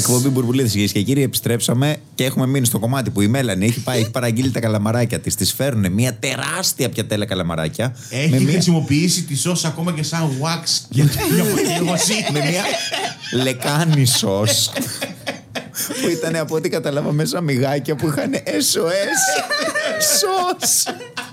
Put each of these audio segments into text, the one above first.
Εκπομπή Μπουρμπουλίδες, κυρίες και κύριοι, επιστρέψαμε και έχουμε μείνει στο κομμάτι που η Μέλανη έχει παραγγείλει τα καλαμαράκια της. Της φέρνουν μια τεράστια πιατέλα καλαμαράκια. Έχει χρησιμοποιήσει τη σως ακόμα και σαν wax για την αποτέλεσμα. Με μια λεκάνη σως. Που ήταν από ό,τι καταλάβα μέσα μυγάκια που είχαν SOS σως.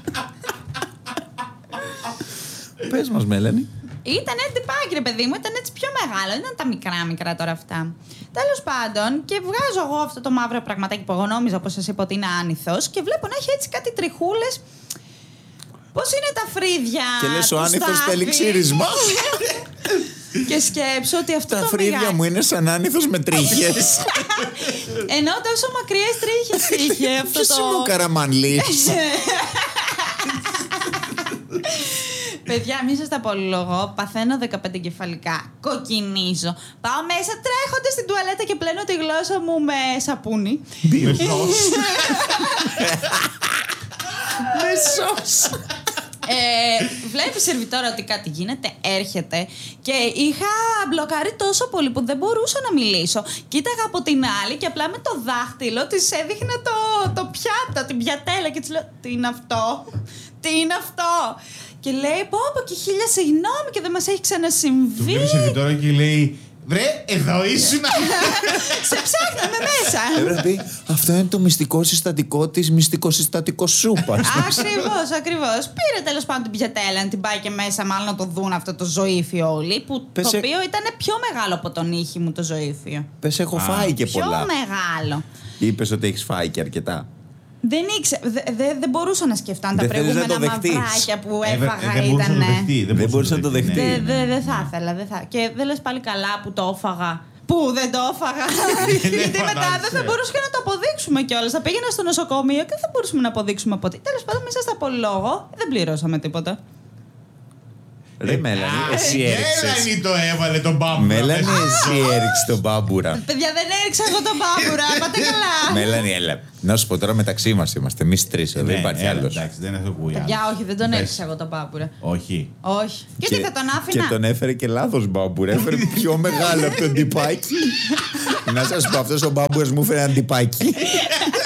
Πες μας, Μέλανη. Ήταν τυπάκι, ρε παιδί μου, ήταν έτσι πιο μεγάλο. Δεν ήταν τα μικρά τώρα αυτά. Τέλος πάντων, και βγάζω εγώ αυτό το μαύρο πραγματάκι που εγώ νόμιζα, όπως σας είπα, ότι είναι άνηθος, και βλέπω να έχει έτσι κάτι τριχούλες. Πώς είναι τα φρύδια. Και λες, ο άνηθος θέλει ξύρισμα. Και σκέψω ότι αυτό τα το φρύδια μου είναι σαν άνηθος με τρίχες. Ενώ τόσο μακριές τρίχες είχε αυτό Ποιος είναι ο Καραμανλής? Παιδιά, μη σας τα απολογώ. Παθαίνω 15 κεφαλικά. Κοκκινίζω. Πάω μέσα τρέχοντας στην τουαλέτα και πλένω τη γλώσσα μου με σαπούνι. Με σως. Με σως. Βλέπει η σερβιτόρα ότι κάτι γίνεται, έρχεται και είχα μπλοκάρει τόσο πολύ που δεν μπορούσα να μιλήσω. Κοίταγα από την άλλη και απλά με το δάχτυλο της έδειχνα το πιάτο, την πιατέλα και της λέω τι είναι αυτό, τι είναι αυτό. Και λέει πω και χίλια συγγνώμη και δεν μας έχει ξανασυμβεί. Του βλέπει η σερβιτόρα και λέει βρε, εδώ ήσουν. Σε ψάχναμε μέσα. Έπρεπε αυτό είναι το μυστικό συστατικό της μυστικοσυστατικός σούπας. Ακριβώς. Πήρε τέλος πάντων την πιατέλα να την πάει και μέσα, μάλλον να το δουν αυτό το ζωήφιο όλοι. Το οποίο ήταν πιο μεγάλο από τον ήχη μου το ζωήφιο. Πες, έχω φάει και πολλά. Πιο μεγάλο. Είπες ότι έχεις φάει και αρκετά. Δεν ήξερα, δεν μπορούσα να σκεφτώ αν τα προηγούμενα μαυράκια που έφαγα ήταν. Δεν μπορούσα να το δεχτεί. Δεν θα ήθελα. Και δεν λες πάλι καλά που το έφαγα. Που δεν το έφαγα. Γιατί μετά δεν θα μπορούσαμε να το αποδείξουμε κιόλας. Θα πήγαινα στο νοσοκομείο και δεν θα μπορούσαμε να αποδείξουμε από τι. Τέλος πάντων, μέσα στα απολόγω, δεν πληρώσαμε τίποτα. Ρε Μέλανη, εσύ έριξες. Μέλανη το έβαλε τον μπάμπουρα. Μέλανη, εσύ έριξες τον μπάμπουρα. Παιδιά, δεν έριξα εγώ τον μπάμπουρα. Πάτε καλά. Μέλανη, έλα. Να σου πω τώρα, μεταξύ μας είμαστε. Εμείς τρεις, δεν υπάρχει άλλος. Εντάξει, δεν έχω ακούει. Παιδιά, όχι, δεν τον έριξα εγώ τον μπάμπουρα. Όχι. Και τι θα τον άφηνα. Και τον έφερε και λάθος μπάμπουρα. Έφερε πιο μεγάλο από τον τυπάκι. Να σας πω, αυτός ο μπάμπουρας μου έφερε ένα τυπάκι.